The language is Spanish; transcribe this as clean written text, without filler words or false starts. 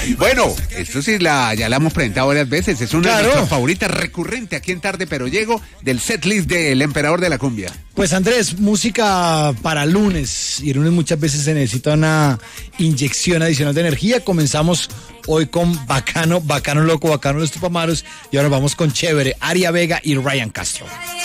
Bueno, esto sí ya la hemos presentado varias veces. Es una de nuestras favoritas recurrente aquí en Tarde Pero Llego del setlist del Emperador de la Cumbia. Pues Andrés, música para lunes. Y el lunes muchas veces se necesita una inyección adicional de energía. Comenzamos hoy con Bacano, Bacano Loco, Bacano Los Tupamaros. Y ahora vamos con Chévere, Aria Vega y Ryan Castro.